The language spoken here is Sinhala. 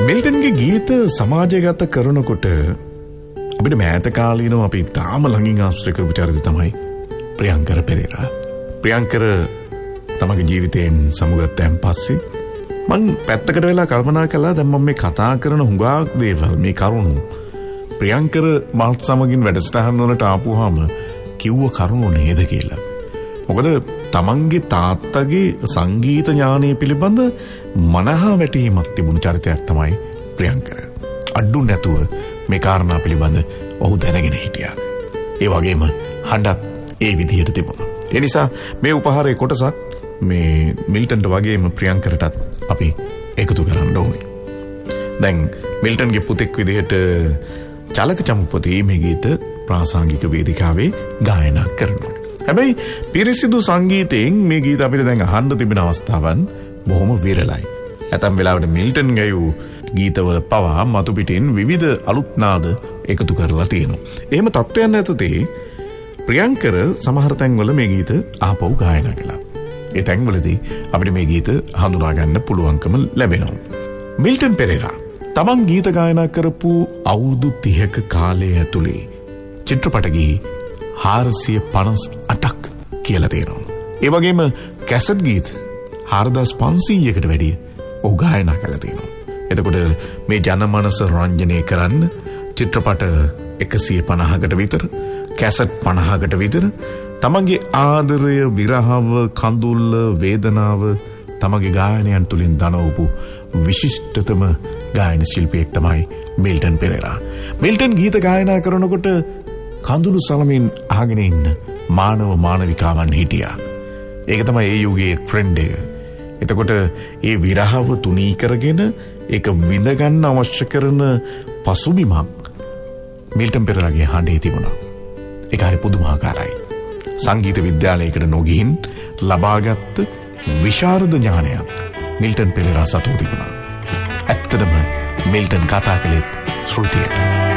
මිල්ටන්ගේ ගීත සමාජගත කරනකොට අපිට මෑත කාලීනව අපි තාම ළඟින් ආශ්‍රය කරපු චරිතය තමයි ප්‍රියංකර පෙරේරා. ප්‍රියංකර තමගේ ජීවිතයෙන් සමුගත්තයන් පස්සේ මං පැත්තකට වෙලා කල්පනා කළා දැන් මම මේ කතා කරන හුඟක් දේවල් මේ කරුණු ප්‍රියංකර මාත් සමගින් වැඩසටහන් වලට ආපුවාම කිව්ව කරුණු නේද කියලා. මොකද තමන්ගේ තාත්තගේ සංගීත ඥානය පිළිබඳ මනහා වැටහීමක් තිබුණු චරිතයක් තමයි ප්‍රියංකර. අඩු නැතුව මේ කාරණා පිළිබඳ ඔහු දැනගෙන හිටියා. ඒ වගේම හඬත් ඒ විදිහට තිබුණා. ඒ නිසා මේ උපහාරයේ කොටසක් මේ මිල්ටන්ට වගේම ප්‍රියංකරටත් අපි එකතු කරන්න ඕනේ. දැන් මිල්ටන්ගේ පුතෙක් විදිහට චලක චමුපති මේ ගීත ප්‍රාසංගික වේදිකාවේ ගායනා කරනවා. හැබැයි පිරිසිදු සංගීතයෙන් මේ ගීත අපිට දැන් අහන්න තිබෙන අවස්ථාවන් බොහොම විරලයි. ඇතම් වෙලාවට මිල්ටන් ගයූ ගීතවල පවා මතු පිටින් විවිධ අලුත් නාද එකතු කරලා තියෙනවා. එහෙම තත්ත්වයන් ඇතුතේ ප්‍රියංකර සමහර තැන්වල මේ ගීත ආපහු ගායනා කළා. ඒ තැන්වලදී අපිට මේ ගීත හඳුනා ගන්න පුළුවන්කම ලැබෙනවා. මිල්ටන් පෙරේරා තමන් ගීත ගායනා කරපු අවුරුදු 30ක කාලය ඇතුලේ චිත්‍රපට ගී 458ක් කියලා තියෙනවා. ඒ වගේම කැසට් ගීත 4500කට වැඩිය ඔහු ගායනා කළා තියෙනවා. එතකොට මේ ජනමනස රංජනය කරන්න චිත්‍රපට 150කට විතර, කැසට් 50කට විතර තමන්ගේ ආදරය, විරහව, කඳුල්ල, වේදනාව තමන්ගේ ගායනයන් තුලින් දනවපු විශිෂ්ටතම ගායන ශිල්පියෙක් තමයි මිල්ටන් පෙරේරා. මිල්ටන් ගීත ගායනා කරනකොට කඳුළු සලමින් අහගෙන ඉන්න මානව මානවිකාවන් හිටියා. ඒක තමයි ඒ යුගයේ ට්‍රෙන්ඩ් එක. එතකොට ඒ විරහව තුනී කරගෙන ඒක විඳ ගන්න අවශ්‍ය කරන පසුබිමක් මිල්ටන් පෙරේරාගේ හඬේ තිබුණා. ඒක හරි පුදුමාකාරයි. සංගීත විද්‍යාලයකට නොගිහින් ලබාගත් විශාරද ඥානයක් මිල්ටන් පෙරේරා සතුව තිබුණා. ඇත්තටම මිල්ටන් කතා කළෙත් ශ්‍රුතියට.